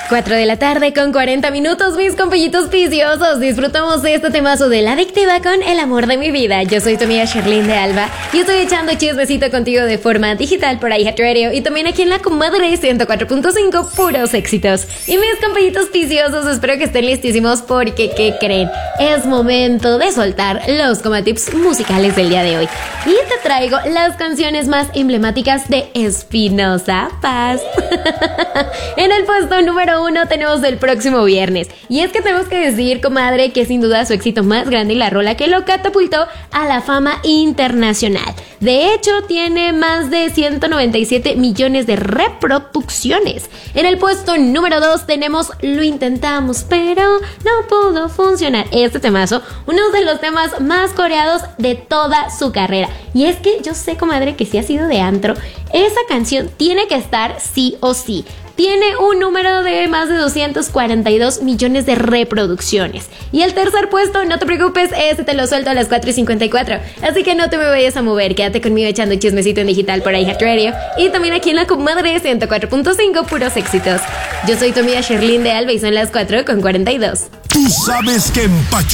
4 de la tarde con 40 minutos, mis compañitos viciosos. Disfrutamos de este temazo de La Adictiva con El Amor de Mi Vida. Yo soy tu amiga Sherlyn de Alba y estoy echando chismecito contigo de forma digital por iHeartRadio y también aquí en la comadre 104.5, puros éxitos. Y mis compañitos viciosos, espero que estén listísimos porque, ¿qué creen? Es momento de soltar los comatips musicales del día de hoy. Y te traigo las canciones más emblemáticas de Espinoza Paz. En el puesto número 1 tenemos el próximo viernes. Y es que tenemos que decir, comadre, que sin duda su éxito más grande y la rola que lo catapultó a la fama internacional. De hecho, tiene más de 197 millones de reproducciones. En el puesto número 2 tenemos Lo Intentamos, pero no pudo funcionar. Este temazo, uno de los temas más coreados de toda su carrera. Y es que yo sé, comadre, que si ha sido de antro, esa canción tiene que estar sí o sí. Tiene un número de más de 242 millones de reproducciones. Y el tercer puesto, no te preocupes, este te lo suelto a las 4:54. Así que no te me vayas a mover, quédate conmigo echando chismecito en digital por iHeartRadio. Y también aquí en la comadre 104.5, puros éxitos. Yo soy tu amiga Sherlyn de Alba y son las 4:42. Tú sabes que en